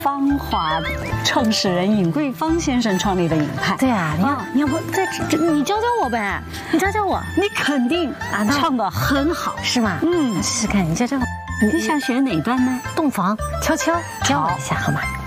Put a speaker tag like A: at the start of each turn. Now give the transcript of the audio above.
A: 芳华创始人尹桂芳先生创立的尹派。
B: 对啊，你要不你教教我呗？你教教我，
A: 你肯定唱得很好，
B: 是吗？试试看，你教教我。
A: 你想学哪段呢？
B: 洞房悄悄教我一下好吗？